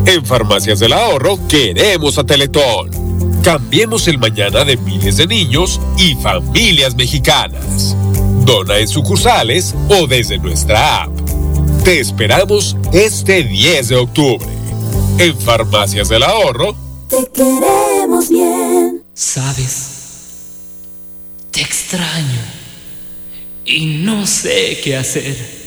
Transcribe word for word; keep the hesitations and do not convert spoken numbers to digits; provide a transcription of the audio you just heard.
En Farmacias del Ahorro queremos a Teletón. Cambiemos el mañana de miles de niños y familias mexicanas. Dona en sucursales o desde nuestra app. Te esperamos este diez de octubre. En Farmacias del Ahorro. Te queremos bien. ¿Sabes? Te extraño y no sé qué hacer.